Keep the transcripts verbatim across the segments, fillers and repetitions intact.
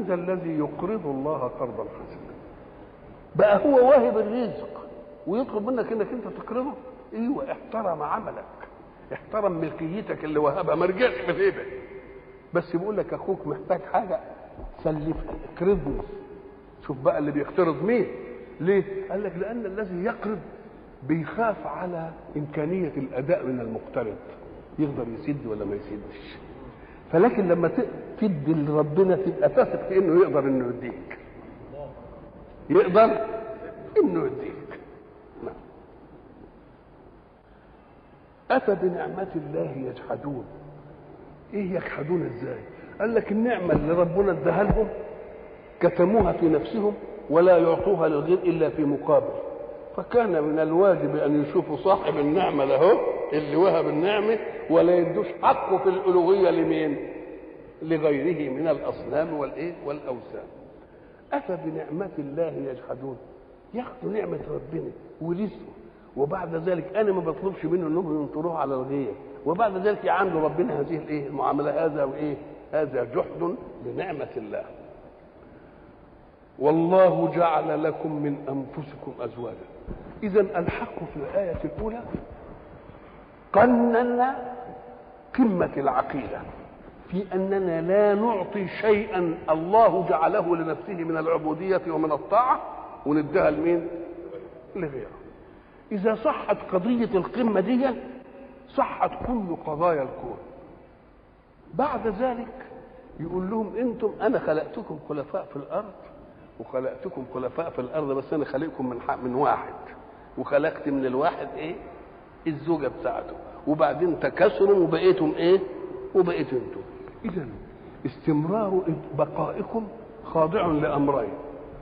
من ذا الذي يقرض الله قرضا حسنا. بقى هو واهب الرزق ويطلب منك انك انت تقرضه. ايوه، احترم عملك، احترم ملكيتك اللي وهبها، ما رجعش في الهبه، بس بيقول لك اخوك محتاج حاجه سلفها، اقرضني. شوف بقى اللي بيقترض مين. ليه؟ قال لك لان الذي يقرض بيخاف على امكانيه الاداء من المقترض، يقدر يسد ولا ما يسدش. فلكن لما تدي لربنا تبقى تثق في انه يقدر انه يديك، يقدر انه يديك. نعم. أفبنعمة الله يجحدون. ايه يجحدون ازاي؟ قال لك النعمة اللي ربنا اداها لهم كتموها في نفسهم ولا يعطوها للغير الا في مقابل، فكان من الواجب ان يشوفوا صاحب النعمة له اللي وهب النعمة ولا يدوش حقه في الألوهية لمين؟ لغيره من الأصنام والايه والاوثان. أفبنعمة الله يجحدون، ياخدوا نعمة ربنا ورزقه وبعد ذلك انا ما بطلبش منه انهم ينطروها على الغير، وبعد ذلك يعاملوا ربنا هذه الايه المعامله. هذا وايه؟ هذا جحد لنعمه الله. والله جعل لكم من انفسكم ازواجا. اذا الحق في الايه الاولى قننا قمه العقيده في اننا لا نعطي شيئا الله جعله لنفسه من العبوديه ومن الطاعه ونديها لمين؟ لغيره. إذا صحت قضية القمة دي صحت كل قضايا الكون. بعد ذلك يقول لهم انتم انا خلقتكم خلفاء في الارض وخلقتكم خلفاء في الارض، بس انا خلقكم من من واحد، وخلقت من الواحد ايه؟ الزوجة بتاعته، وبعدين تكاثروا وبقيتم ايه؟ وبقيتم انتم. اذا استمرار بقائكم خاضع لامرين.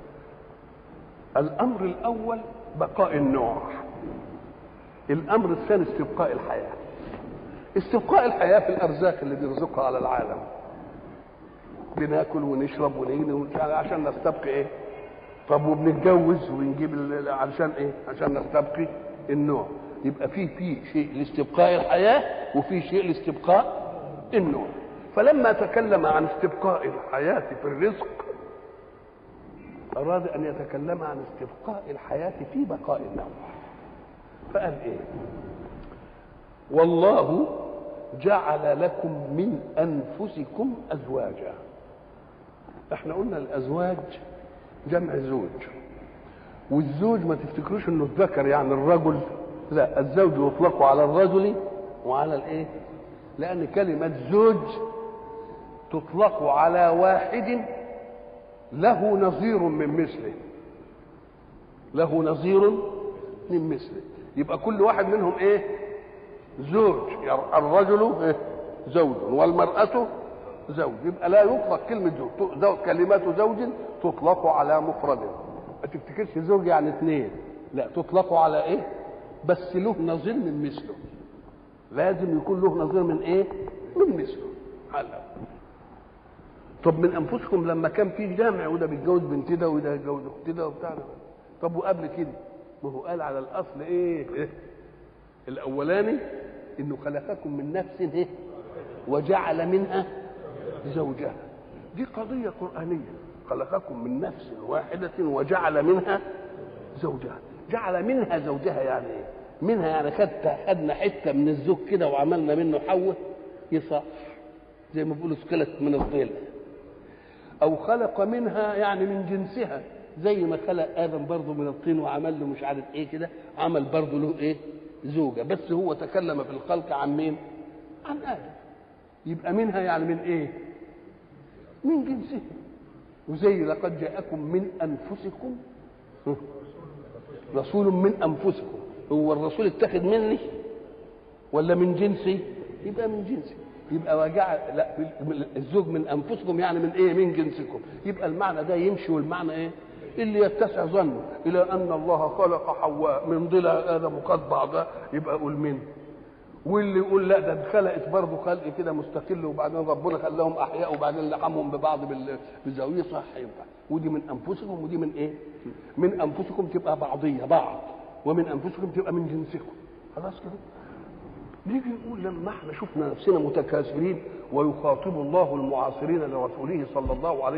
الامر الاول بقاء النوع، الامر الثاني استبقاء الحياه. استبقاء الحياه في الارزاق اللي بيرزقها على العالم، بناكل ونشرب ونجني عشان نستبقي ايه؟ طب وبنتجوز ونجيب علشان ايه؟ عشان نستبقي النوع. يبقى في في شيء لاستبقاء الحياه وفي شيء لاستبقاء النوع. فلما تكلم عن استبقاء الحياه في الرزق اراد ان يتكلم عن استبقاء الحياه في بقاء النوع. فقال ايه؟ والله جعل لكم من انفسكم ازواجا. احنا قلنا الازواج جمع زوج، والزوج ما تفتكروش انه الذكر يعني الرجل، لا، الزوج يطلق على الرجل وعلى الايه؟ لان كلمه زوج تطلق على واحد له نظير من مثله، له نظير من مثله. يبقى كل واحد منهم ايه؟ زوج. الرجل إيه؟ زوج والمرأة زوج. يبقى لا يطلق كلمة زوج، كلمة زوج تطلق على مفرد. ما تفتكرش زوج يعني اثنين، لا، تطلق على ايه؟ بس له نظير من مثله، لازم يكون له نظير من ايه؟ من مثله. هلا طب من انفسكم لما كان في جامع وده بيتجوز بنت ده وده يتجوز اخت ده وبتاع ده، طب وقبل كده ما هو قال على الاصل ايه؟ إيه؟ الاولاني انه خلقكم من نفس ايه؟ وجعل منها زوجها. دي قضيه قرانيه، خلقكم من نفس واحده وجعل منها زوجها. جعل منها زوجها يعني ايه؟ منها يعني خدت خدنا حته من الزوج كده وعملنا منه حواء، يصح زي ما بيقولوا سكلت من الظل. او خلق منها يعني من جنسها، زي ما خلق ادم برضه من الطين وعمل له مش عارف ايه كده، عمل برضه له ايه؟ زوجه. بس هو تكلم في الخلق عن مين؟ عن ادم. يبقى منها يعني من ايه؟ من جنسه. وزي لقد جاءكم من انفسكم رسول من انفسكم، هو الرسول اتخذ مني ولا من جنسي؟ يبقى من جنسي. يبقى وجعل لا الزوج من انفسكم يعني من ايه؟ من جنسكم. يبقى المعنى ده يمشي، والمعنى ايه؟ اللي يتسع ظنه الى ان الله خلق حواء من ضلع ادم وقد بعضها، يبقى قول من. واللي يقول لا ده اتخلقت برضه خلق كده مستقل وبعدين ربنا خلاهم احياء وبعدين لحمهم ببعض بالزاويه، صح ينفع. ودي من انفسكم ودي من ايه؟ من انفسكم تبقى بعضيه بعض، ومن انفسكم تبقى من جنسكم. خلاص كده. نيجي نقول لما احنا شفنا نفسنا متكاثرين ويخاطب الله المعاصرين لرسوله صلى الله عليه